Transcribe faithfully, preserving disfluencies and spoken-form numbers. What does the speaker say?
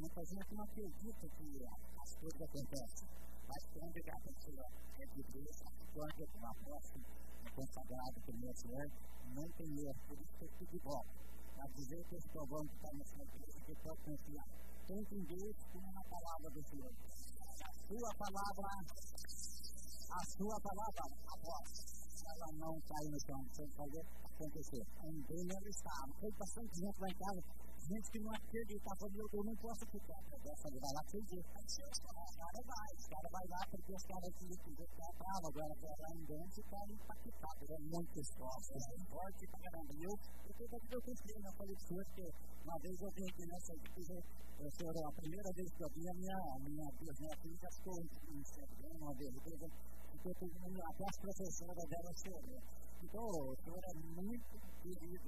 muita gente não acredita que as coisas acontecem. Mas quando a pessoa é de Deus, quando uma posse é consagrada pelo meu Senhor, não tem erro, por isso que eu fico de volta. Para dizer que esse povão que está nessa igreja, que pode confiar tanto em Deus como na palavra do Senhor. A sua palavra, a sua palavra, a voz, ela não cai no chão, sem fazer acontecer. Também ela está. Foi bastante gente lá em casa, gente que não acredita, falando, eu não posso ficar. Dessa vai lá acredita. Os caras vai, os caras vai lá porque os caras acreditam que está bravo, agora agora andando e está impactado. É muito esforço, é forte pra caramba. E eu, eu tô daqui eu confio, né? Eu falei pro senhor que uma vez eu vim aqui nessa igreja, o senhor, a primeira vez que eu vim, a minha, a minha, a minha filha ficou em uma vez, porque até as professoras dela chorou. Então, o senhor é muito querido.